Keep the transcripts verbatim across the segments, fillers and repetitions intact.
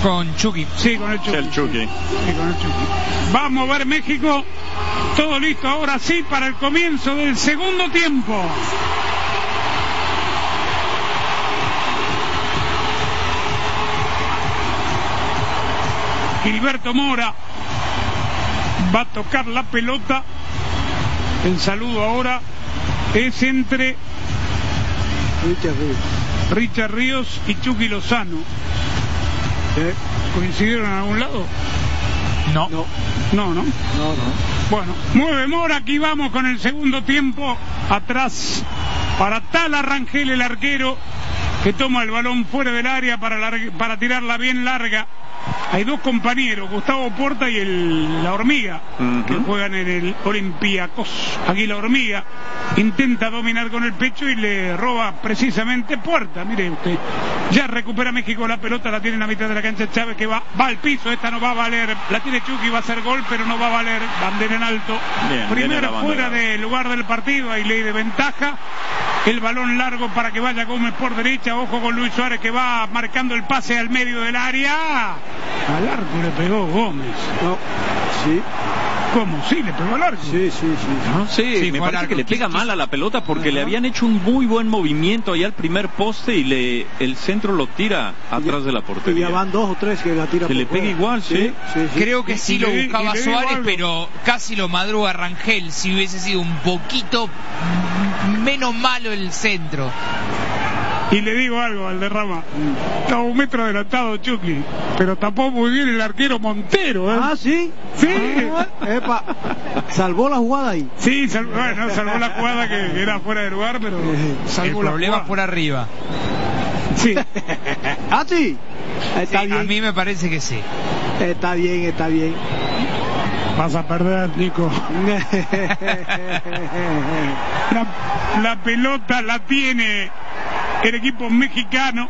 Con Chucky. Sí, con el Chucky. El Chucky. Sí, con el Chucky. Vamos a ver México. Todo listo ahora sí para el comienzo del segundo tiempo. Gilberto Mora va a tocar la pelota. El saludo ahora es entre Richard Ríos, Richard Ríos y Chucky Lozano. ¿Eh? ¿Coincidieron en algún lado? No. No. No, no. No, no. Bueno, mueve Mora, aquí vamos con el segundo tiempo. Atrás para Tala Rangel, el arquero, que toma el balón fuera del área para, larga, para tirarla bien larga. Hay dos compañeros, Gustavo Porta y el, la Hormiga, uh-huh. que juegan en el Olympiacos. Aquí la Hormiga intenta dominar con el pecho y le roba precisamente Puerta. Mire usted, ya recupera México la pelota, la tiene en la mitad de la cancha Chávez, que va, va al piso. Esta no va a valer, la tiene Chucky, va a ser gol, pero no va a valer. Bandera en alto. Bien, primero fuera del lugar del partido, hay ley de ventaja. El balón largo para que vaya Gómez por derecha. Ojo con Luis Suárez, que va marcando el pase al medio del área. Al arco le pegó Gómez. No, sí. ¿Cómo? Sí, le pegó al arco. Sí, sí, sí. No sé, sí, me parece arco. que le pega mal a la pelota porque uh-huh. le habían hecho un muy buen movimiento allá al primer poste y le el centro lo tira atrás ya, de la portería. Y ya van dos o tres que la tira. Se por le pega fuera. igual, sí. Sí, sí, sí. Creo que sí, sí lo le, buscaba Suárez, algo. Pero casi lo madruga Rangel si hubiese sido un poquito menos malo el centro. Y le digo algo al derrama, estaba un metro adelantado Chucky, pero tapó muy bien el arquero Montero, ¿eh? Ah, ¿sí? Sí. Epa, salvó la jugada ahí. Sí, salvó, bueno, salvó la jugada que, que era fuera de lugar, pero salvó el la problema jugada. por arriba. Sí. Ah, sí. Está sí, bien. A mí me parece que sí. Está bien, está bien. Vas a perder, Nico. la, la pelota la tiene el equipo mexicano.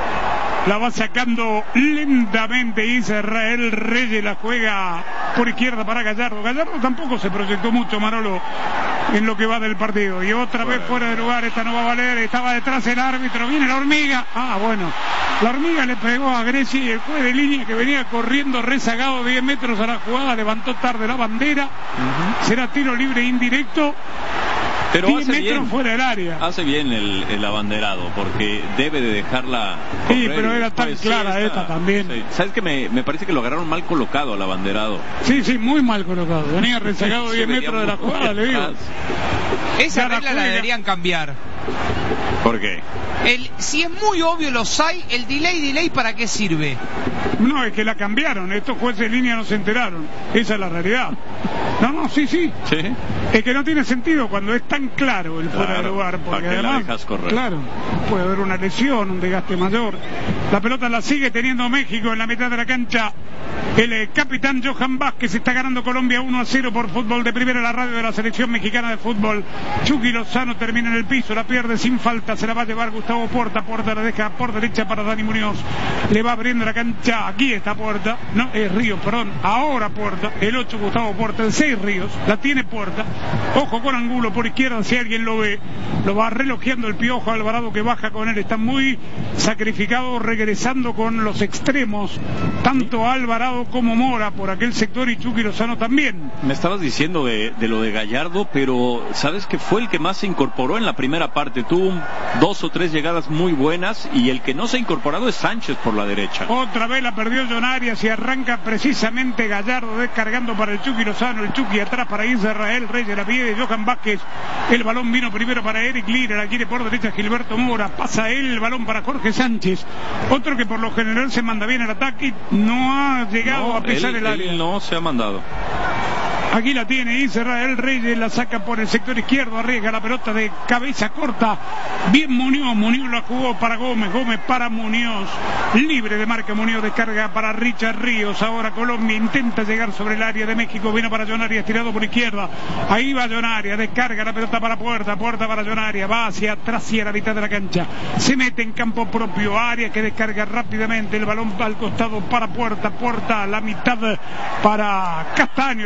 La va sacando lentamente Israel Reyes, la juega por izquierda para Gallardo. Gallardo tampoco se proyectó mucho, Manolo, en lo que va del partido. Y otra vez fuera de lugar, esta no va a valer, estaba detrás el árbitro, viene la Hormiga. Ah, bueno, la Hormiga le pegó a Grecia y el juez de línea, que venía corriendo rezagado diez metros a la jugada, levantó tarde la bandera. Uh-huh. Será tiro libre indirecto. Pero diez hace metros bien, fuera del área. Hace bien el, el abanderado, porque debe de dejarla correr. Sí, pero era tan pues, clara sí, esta, esta también. Sí. ¿Sabes que me, me parece que lo agarraron mal colocado al abanderado? Sí, sí, muy mal colocado. Venía rezagado diez metros de la jugada, le digo. Esa regla la deberían cambiar. ¿Por qué? El, si es muy obvio los hay, el delay, delay, ¿para qué sirve? No, es que la cambiaron. Estos jueces de línea no se enteraron. Esa es la realidad. No, no, sí, sí. ¿Sí? Es que no tiene sentido cuando es tan claro el fuera claro, de lugar. Porque ¿para qué además, la dejas correr? Claro, puede haber una lesión, un desgaste mayor. La pelota la sigue teniendo México en la mitad de la cancha. El eh, capitán Johan Vázquez está ganando Colombia uno a cero por Fútbol de Primera, la radio de la selección mexicana de fútbol. Chucky Lozano termina en el piso, la pierde sin falta, se la va a llevar Gustavo Porta. Porta la deja por derecha para Dani Muñoz. Le va abriendo la cancha, aquí está Porta, no, es Ríos, perdón, ahora Porta, el ocho Gustavo Porta, el seis Ríos, la tiene Porta. Ojo con Angulo por izquierda, si alguien lo ve, lo va relojeando el Piojo Alvarado, que baja con él, está muy sacrificado, regresando con los extremos, tanto Alvarado como Mora por aquel sector y Chucky Lozano también. Me estabas diciendo de, de lo de Gallardo, pero sabes que fue el que más se incorporó en la primera parte, tuvo un, dos o tres llegadas muy buenas y el que no se ha incorporado es Sánchez por la derecha. Otra vez la perdió John Arias y arranca precisamente Gallardo descargando para el Chucky Lozano, el Chucky atrás para Israel Reyes, la pide de Johan Vázquez, el balón vino primero para Eric Lira, la quiere por derecha Gilberto Mora, pasa él el balón para Jorge Sánchez, otro que por lo general se manda bien al ataque, no ha llegado no, a pisar él, el área. Él no se ha mandado. Aquí la tiene Israel Reyes, la saca por el sector izquierdo, arriesga la pelota de cabeza corta, bien Muñoz, Muñoz la jugó para Gómez, Gómez para Muñoz, libre de marca Muñoz, descarga para Richard Ríos, ahora Colombia intenta llegar sobre el área de México, vino para John Arias, tirado por izquierda, ahí va John Arias, descarga la pelota para Puerta, Puerta para John Arias, va hacia atrás, hacia la mitad de la cancha, se mete en campo propio, Arias que descarga rápidamente, el balón al costado para Puerta, Puerta a la mitad para Castaño, lo venían a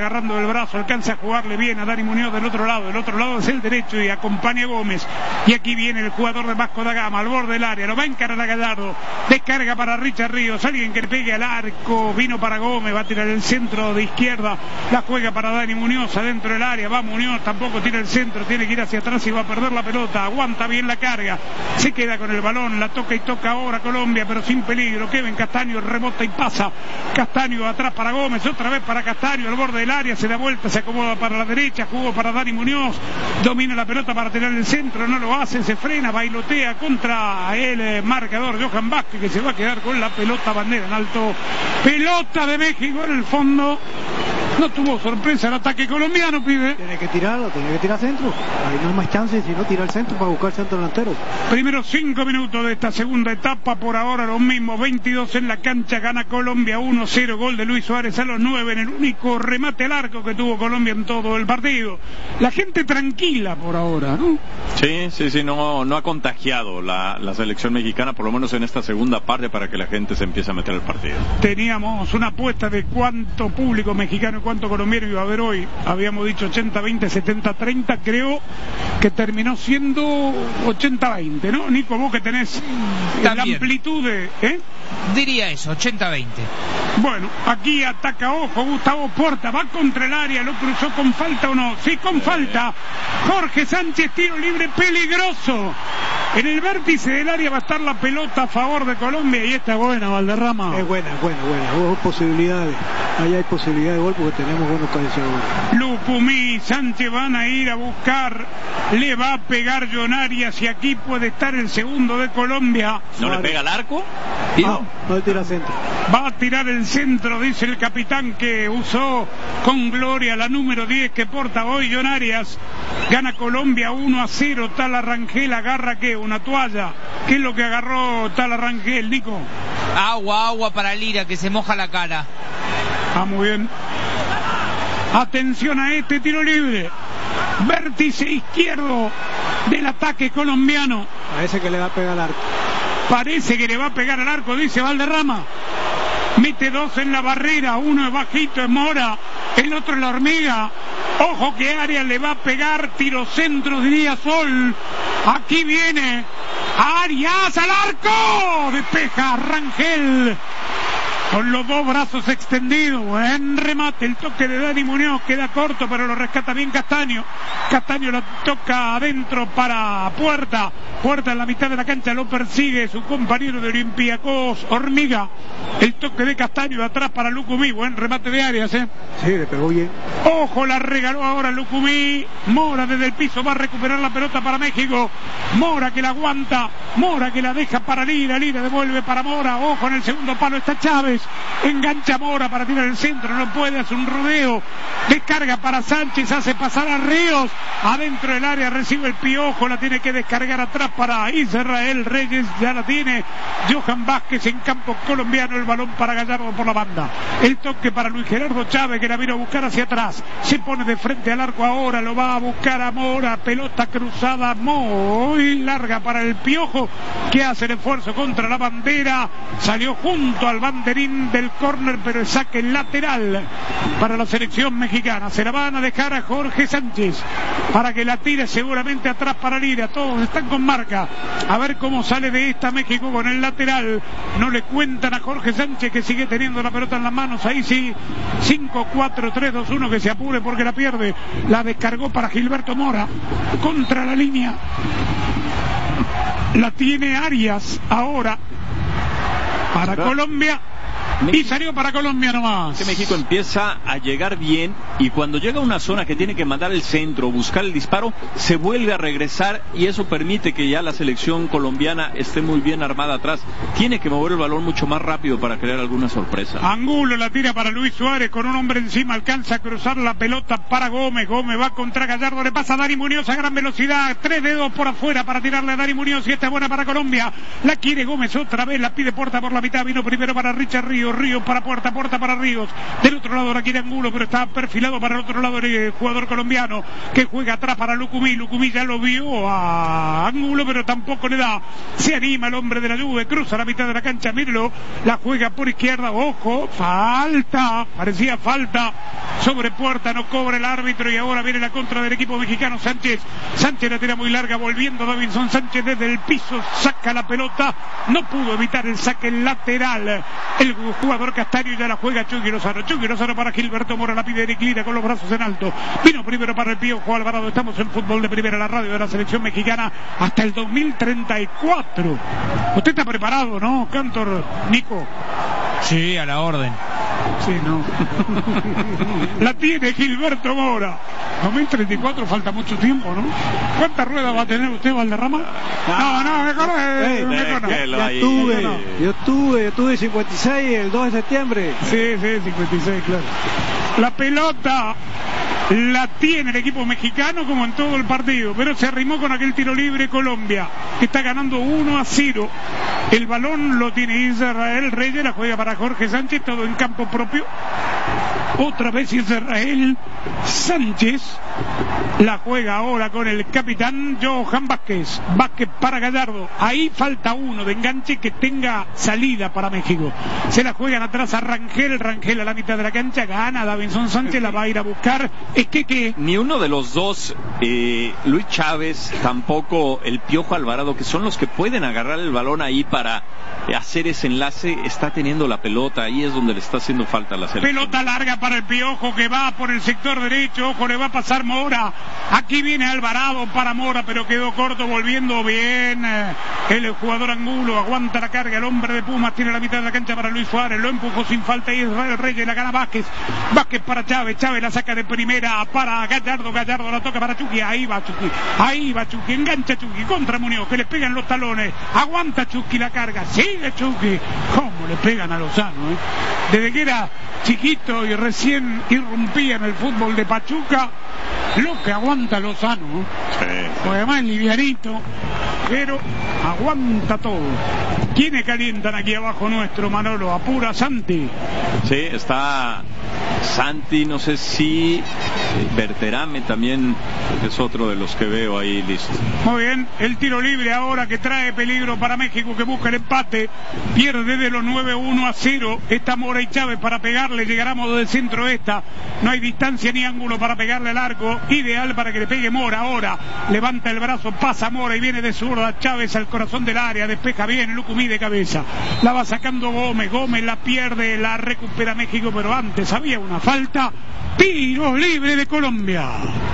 agarrando del brazo, alcanza a jugarle bien a Dani Muñoz del otro lado, del otro lado es el derecho y acompaña a Gómez. Y aquí viene el jugador de Vasco da Gama al borde del área, lo va a encarar a Gallardo, descarga para Richard Ríos, alguien que le pegue al arco, vino para Gómez, va a tirar el centro de izquierda, la juega para Dani Muñoz adentro del área, va Muñoz, tampoco tira el centro, tiene que ir hacia atrás y va a perder la pelota, aguanta bien la carga, se queda con el balón, la toca y toca ahora Colombia, pero sin peligro. Kevin Castaño rebota y pasa, Castaño atrás para Gómez, otra vez para Castaño al borde del área, se da vuelta, se acomoda para la derecha, jugó para Dani Muñoz, domina la pelota para tirar el centro, no lo hace, se frena, bailotea contra el eh, marcador Johan Vázquez, que se va a quedar con la pelota, bandera en alto, pelota de México en el fondo. No tuvo sorpresa el ataque colombiano, pibe. Tiene que tirarlo, tiene que tirar centro. Ahí no hay más chances si no tira el centro para buscar centro delantero. Primeros cinco minutos de esta segunda etapa, por ahora los mismos, veintidós en la cancha, gana Colombia uno cero, gol de Luis Suárez a los nueve en el único remate al arco que tuvo Colombia en todo el partido. La gente tranquila por ahora, ¿no? Sí, sí, sí, no, no ha contagiado la, la selección mexicana, por lo menos en esta segunda parte, para que la gente se empiece a meter al partido. Teníamos una apuesta de cuánto público mexicano y cuánto colombiano iba a haber hoy. Habíamos dicho ochenta veinte, setenta treinta, creo que terminó siendo ochenta veinte, ¿no? Nico, vos que tenés la amplitud de... ¿eh? Diría eso, ochenta veinte. Bueno, aquí ataca, ojo, Gustavo Porta, va contra el área, lo cruzó con falta o no, sí, con falta. Jorge Sánchez, tiro libre peligroso. En el vértice del área va a estar la pelota a favor de Colombia y esta es buena, Valderrama. Es buena, es buena, buena. Hubo posibilidades, ahí hay posibilidad de gol porque tenemos buenos cabeceadores. Lucumí, Sánchez van a ir a buscar, le va a pegar John Arias y aquí puede estar el segundo de Colombia. ¿No le pega al arco? No, no le tira centro. Va a tirar el centro, dice el capitán que usó con gloria la número diez que porta hoy John Arias. Gana Colombia uno a cero, Tala Rangel agarra ¿qué? Una toalla. ¿Qué es lo que agarró Tala Rangel, Nico? Agua, agua para Lira, que se moja la cara. Ah, muy bien. Atención a este tiro libre. Vértice izquierdo del ataque colombiano. Parece que le va a pegar al arco. Parece que le va a pegar al arco, dice Valderrama. Mete dos en la barrera, uno es bajito, es Mora, el otro es la hormiga. Ojo que Arias le va a pegar, tiro centro, diría Sol. Aquí viene Arias al arco. Despeja Rangel con los dos brazos extendidos, buen remate, el toque de Dani Muñoz queda corto, pero lo rescata bien Castaño. Castaño la toca adentro para Puerta, Puerta en la mitad de la cancha, lo persigue su compañero de Olympiacos, Hormiga. El toque de Castaño atrás para Lucumí, buen remate de Arias, ¿eh? Sí, le pegó bien. Ojo, la regaló ahora Lucumí. Mora desde el piso va a recuperar la pelota para México. Mora que la aguanta, Mora que la deja para Lira, Lira devuelve para Mora. Ojo, en el segundo palo está Chávez. Engancha Mora para tirar el centro, no puede, hace un rodeo, descarga para Sánchez, hace pasar a Ríos, adentro del área recibe el Piojo, la tiene que descargar atrás para Israel Reyes, ya la tiene Johan Vázquez en campo colombiano, el balón para Gallardo por la banda, el toque para Luis Gerardo Chávez que la vino a buscar hacia atrás, se pone de frente al arco ahora, lo va a buscar a Mora, pelota cruzada muy larga para el Piojo que hace el esfuerzo contra la bandera, salió junto al banderín del córner, pero el saque lateral para la selección mexicana. Se la van a dejar a Jorge Sánchez para que la tire seguramente atrás para Lira. Todos están con marca. A ver cómo sale de esta México con el lateral. No le cuentan a Jorge Sánchez que sigue teniendo la pelota en las manos. Ahí sí, cinco, cuatro, tres, dos, uno, que se apure porque la pierde. La descargó para Gilberto Mora contra la línea. La tiene Arias ahora para Colombia. Y salió para Colombia nomás. Que México empieza a llegar bien y cuando llega a una zona que tiene que mandar el centro, buscar el disparo, se vuelve a regresar y eso permite que ya la selección colombiana esté muy bien armada atrás. Tiene que mover el balón mucho más rápido para crear alguna sorpresa. Angulo la tira para Luis Suárez con un hombre encima, alcanza a cruzar la pelota para Gómez. Gómez va contra Gallardo, le pasa a Dani Muñoz a gran velocidad, tres dedos por afuera para tirarle a Dani Muñoz y esta es buena para Colombia. La quiere Gómez otra vez, la pide Porta por la mitad, vino primero para Richard Ríos. Ríos, Ríos para Puerta, Puerta para Ríos. Del otro lado ahora quiere Angulo, pero está perfilado para el otro lado el jugador colombiano que juega atrás para Lucumí. Lucumí ya lo vio a Angulo, pero tampoco le da. Se anima el hombre de la Juve, cruza la mitad de la cancha, míralo, la juega por izquierda, ojo, falta, parecía falta sobre Puerta, no cobra el árbitro y ahora viene la contra del equipo mexicano. Sánchez, Sánchez la tira muy larga, volviendo Davinson Sánchez desde el piso, saca la pelota, no pudo evitar el saque lateral, el jugador Castaño ya la juega Chucky Lozano, Chucky Lozano para Gilberto Mora, la pide Eric Lira con los brazos en alto, vino primero para el Piojo Alvarado. Estamos en Fútbol de Primera, la radio de la selección mexicana hasta el dos mil treinta y cuatro. Usted está preparado, ¿no, Cantor, Nico? Sí, a la orden. Sí, no. La tiene Gilberto Mora. dos mil treinta y cuatro, falta mucho tiempo, ¿no? ¿Cuántas ruedas va a tener usted, Valderrama? No, no, mejor Hey, mejor no. Ya tuve, yo tuve, yo tuve cincuenta y seis el dos de septiembre. Sí, sí, cincuenta y seis, claro. La pelota la tiene el equipo mexicano como en todo el partido, pero se arrimó con aquel tiro libre Colombia, que está ganando uno a cero. El balón lo tiene Israel Reyes, la juega para Jorge Sánchez, todo en campo propio. Otra vez Israel Sánchez la juega ahora con el capitán Johan Vázquez. Vázquez para Gallardo. Ahí falta uno de enganche que tenga salida para México. Se la juegan atrás a Rangel. Rangel a la mitad de la cancha. Gana Davinson Sánchez. La va a ir a buscar. Es que que ni uno de los dos, eh, Luis Chávez, tampoco el Piojo Alvarado, que son los que pueden agarrar el balón ahí para hacer ese enlace, está teniendo la pelota. Ahí es donde le está haciendo falta a la selección. Pelota larga para el Piojo que va por el sector derecho. Ojo, le va a pasar Mora. Aquí viene Alvarado para Mora, pero quedó corto, volviendo bien el jugador Angulo. Aguanta la carga el hombre de Pumas. Tiene la mitad de la cancha para Luis Suárez. Lo empujó sin falta y Israel Reyes. La gana Vázquez. Vázquez para Chávez. Chávez la saca de primera para Gallardo. Gallardo la toca para Chucky. Ahí va Chucky. Ahí va Chucky. Engancha Chucky contra Muñoz, que le pegan los talones. Aguanta Chucky la carga. Sigue Chucky. ¿Cómo le pegan a Lozano? Eh? Desde que era chiquito y recién irrumpía en el fútbol de Pachuca, lo que aguanta Lozano, ¿no? Sí. Pues además es livianito, pero aguanta todo. ¿Quiénes calientan aquí abajo nuestro, Manolo? Apura Santi. Sí, está Santi, no sé si Berterame también es otro de los que veo ahí listo. Muy bien, el tiro libre ahora que trae peligro para México, que busca el empate, pierde de los nueve uno a cero. Está Mora y Chávez para pegarle, llegaremos del centro esta, no hay distancia ni ángulo para pegarle al arco, ideal para que le pegue Mora. Ahora levanta el brazo, pasa Mora y viene de zurda Chávez al corazón del área, despeja bien Lucumí de cabeza, la va sacando Gómez, Gómez la pierde, la recupera México, pero antes había una falta. Tiro libre de Colombia.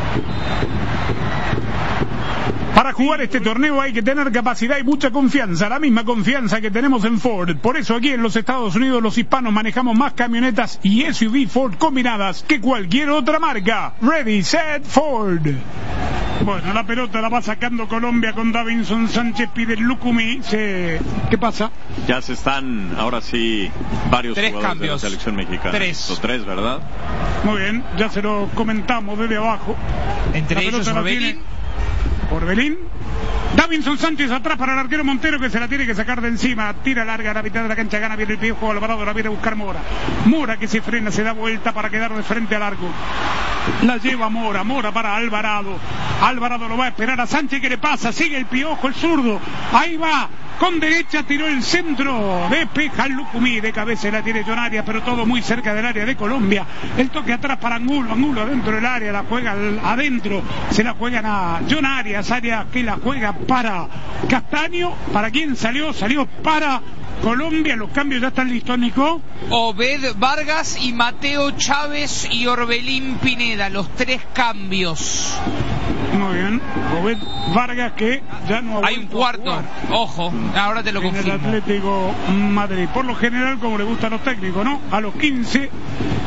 Para jugar este torneo hay que tener capacidad y mucha confianza, la misma confianza que tenemos en Ford. Por eso aquí en los Estados Unidos los hispanos manejamos más camionetas y S U V Ford combinadas que cualquier otra marca. Ready, set, Ford. Bueno, la pelota la va sacando Colombia con Davinson Sánchez, pide Lucumí. Se... ¿Qué pasa? Ya se están, ahora sí, varios tres jugadores cambios. de la selección mexicana. Tres. O tres, ¿verdad? Muy bien, ya se lo comentamos desde abajo. Entre ellos Orbelín. Orbelín. Davinson Sánchez atrás para el arquero Montero, que se la tiene que sacar de encima. Tira larga a la mitad de la cancha, gana bien el Piojo Alvarado, la viene a buscar Mora. Mora que se frena, se da vuelta para quedar de frente al arco. La lleva Mora, Mora para Alvarado. Alvarado lo va a esperar a Sánchez, que le pasa, sigue el Piojo, el zurdo. Ahí va, con derecha tiró el centro, despeja el Lucumí, de cabeza la tiene John Arias, pero todo muy cerca del área de Colombia. El toque atrás para Angulo, Angulo adentro del área, la juega al, adentro, se la juegan a John Arias, Arias que la juega para Castaño. ¿Para quién salió? Salió para Colombia. Los cambios ya están listos, Nico. Obed Vargas y Mateo Chávez y Orbelín Pineda, los tres cambios. Muy bien, Obed Vargas que ya no ha Hay un cuarto, ojo, ahora te lo en confirmo. el Atlético Madrid. Por lo general, como le gustan a los técnicos, ¿no? A los quince del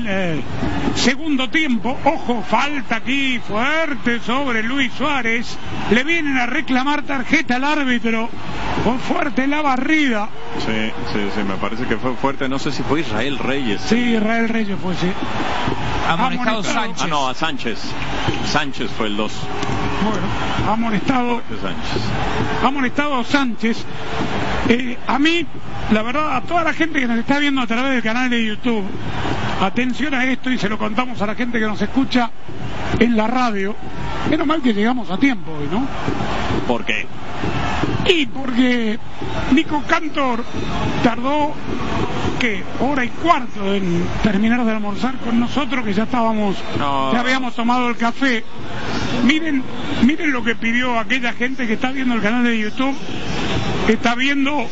el eh, segundo tiempo. Ojo, falta aquí fuerte sobre Luis Suárez. Le vienen a reclamar tarjeta al árbitro. Fue fuerte la barrida. Sí, sí, sí, me parece que fue fuerte. No sé si fue Israel Reyes. Sí, Israel Reyes fue, sí. Amonestado Sánchez. Ah, no, a Sánchez. Sánchez fue el dos. Bueno, ha amonestado Sánchez. Ha amonestado Sánchez. Eh, a mí, la verdad, a toda la gente que nos está viendo a través del canal de YouTube, atención a esto y se lo contamos a la gente que nos escucha en la radio. Menos mal que llegamos a tiempo hoy, ¿no? ¿Por qué? Y porque Nico Cantor tardó, ¿qué? Hora y cuarto en terminar de almorzar con nosotros, que ya estábamos, no. ya habíamos tomado el café. Miren, miren lo que pidió aquella gente que está viendo el canal de YouTube. Está viendo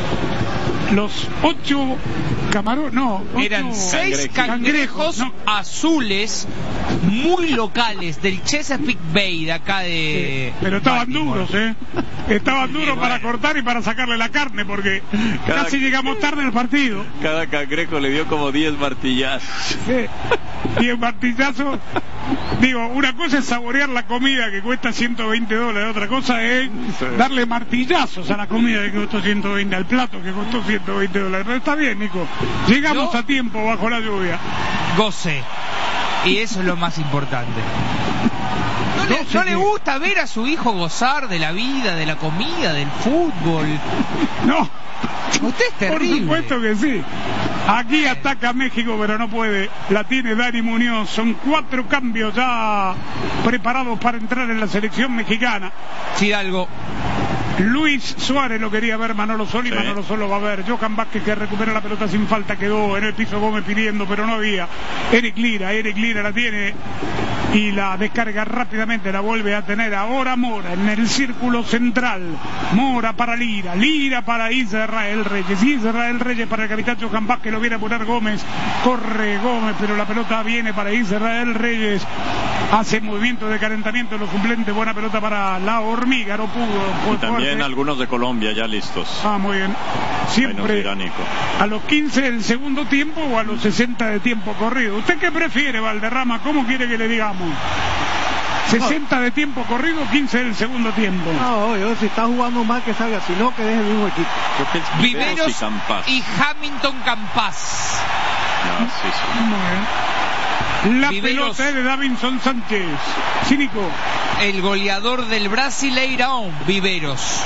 los ocho camarones, no, ocho eran seis cangrejos, cangrejos no. azules muy locales del Chesapeake Bay de acá de... Sí, pero estaban Baltimore. duros, ¿eh? Estaban duros Sí, para bueno. cortar y para sacarle la carne, porque Cada... casi llegamos tarde al partido. Cada cangrejo le dio como diez martillazos. Sí. Y el martillazo, digo, una cosa es saborear la comida que cuesta ciento veinte dólares, otra cosa es Sí. darle martillazos a la comida que costó ciento veinte, al plato que costó ciento veinte dólares. Pero está bien, Nico, llegamos Yo- a tiempo bajo la lluvia. Goce. Y eso es lo más importante. ¿No le, Goce no le que- gusta ver a su hijo gozar de la vida, de la comida, del fútbol? No, Usted es por terrible. supuesto que sí. Aquí ataca México, pero no puede. La tiene Dani Muñoz. Son cuatro cambios ya preparados para entrar en la selección mexicana. Fidalgo. Luis Suárez lo quería ver, Manolo Sol, y Sí. Manolo Sol lo va a ver. Johan Vázquez, que recupera la pelota sin falta, quedó en el piso Gómez pidiendo, pero no había. Eric Lira, Eric Lira la tiene y la descarga rápidamente, la vuelve a tener ahora Mora en el círculo central. Mora para Lira, Lira para Israel Reyes, Israel Reyes para el capitán Johan Vázquez, lo viene a apurar Gómez, corre Gómez, pero la pelota viene para Israel Reyes, hace movimiento de calentamiento los suplentes, buena pelota para la hormiga, no pudo. Y también algunos de Colombia ya listos. Ah, muy bien. Ahí Siempre nos dirá Nico. a los quince del segundo tiempo o a los sesenta de tiempo corrido. ¿Usted qué prefiere, Valderrama? ¿Cómo quiere que le digamos? ¿sesenta de tiempo corrido o quince del segundo tiempo? No, yo si está jugando mal que salga, si no que deje el mismo equipo. Creo que es Viveros Viveros y Campas. y Hamilton Campas. No, sí, sí. Muy bien. La Viveros. pelota es de Davinson Sánchez. Cínico. El goleador del Brasileirão, Viveros.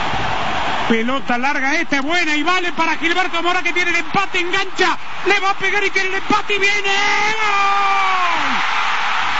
Pelota larga, esta es buena y vale para Gilberto Mora, que tiene el empate, engancha, le va a pegar y tiene el empate y viene. ¡Gol!